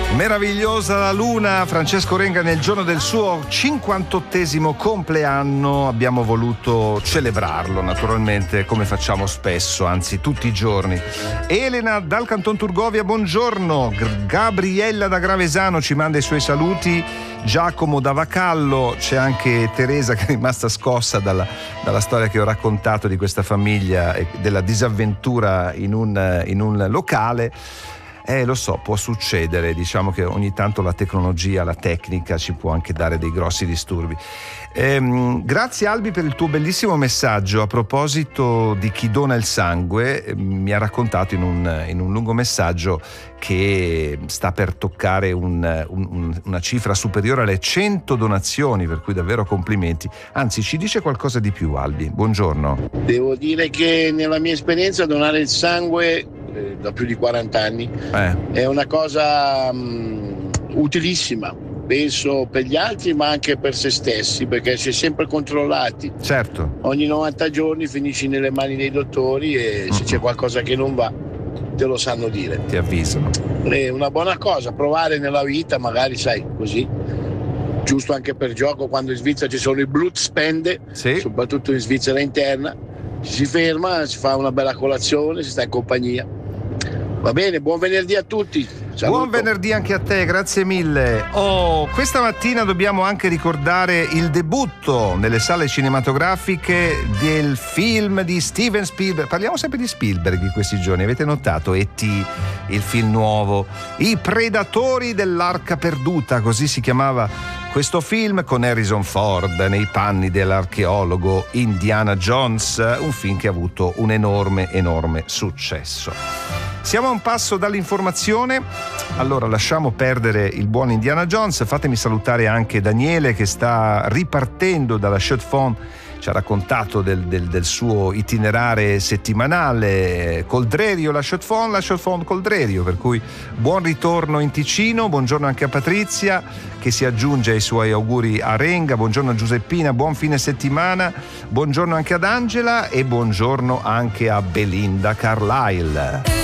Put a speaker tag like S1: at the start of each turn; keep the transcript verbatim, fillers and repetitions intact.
S1: Meravigliosa la luna. Francesco Renga, nel giorno del suo cinquantottesimo compleanno abbiamo voluto celebrarlo, naturalmente, come facciamo spesso, anzi tutti i giorni. Elena dal Canton Turgovia, buongiorno. Gabriella da Gravesano ci manda i suoi saluti. Giacomo da Vacallo, c'è anche Teresa che è rimasta scossa dalla, dalla storia che ho raccontato di questa famiglia e della disavventura in un, in un locale. Eh, lo so, può succedere, diciamo che ogni tanto la tecnologia, la tecnica ci può anche dare dei grossi disturbi. Ehm, grazie Albi per il tuo bellissimo messaggio a proposito di chi dona il sangue. Eh, mi ha raccontato in un, in un lungo messaggio che sta per toccare un, un, una cifra superiore alle cento donazioni, per cui davvero complimenti. Anzi, ci dice qualcosa di più, Albi. Buongiorno.
S2: Devo dire che nella mia esperienza donare il sangue eh, da più di quaranta anni eh. è una cosa mh, utilissima, penso per gli altri ma anche per se stessi, perché si è sempre controllati.
S1: Certo.
S2: Ogni novanta giorni finisci nelle mani dei dottori e mm-hmm. se c'è qualcosa che non va te lo sanno dire,
S1: ti avvisano.
S2: È una buona cosa provare nella vita, magari sai, così giusto anche per gioco. Quando in Svizzera ci sono i Blutspende, sì. soprattutto in Svizzera interna, ci si ferma, si fa una bella colazione, si sta in compagnia. Va bene, buon venerdì a tutti. Saluto.
S1: Buon venerdì anche a te, grazie mille. Oh, questa mattina dobbiamo anche ricordare il debutto nelle sale cinematografiche del film di Steven Spielberg. Parliamo sempre di Spielberg in questi giorni, avete notato? E T, il film nuovo, I Predatori dell'Arca Perduta, così si chiamava questo film, con Harrison Ford nei panni dell'archeologo Indiana Jones, un film che ha avuto un enorme, enorme successo. Siamo a un passo dall'informazione, allora lasciamo perdere il buon Indiana Jones. Fatemi salutare anche Daniele che sta ripartendo dalla Chaux de Fonds, ci ha raccontato del, del, del suo itinerare settimanale. Coldrerio, la Chaux de Fonds, la Chaux de Fonds, Coldrerio, per cui buon ritorno in Ticino. Buongiorno anche a Patrizia che si aggiunge ai suoi auguri a Renga, buongiorno a Giuseppina, buon fine settimana, buongiorno anche ad Angela e buongiorno anche a Belinda Carlisle.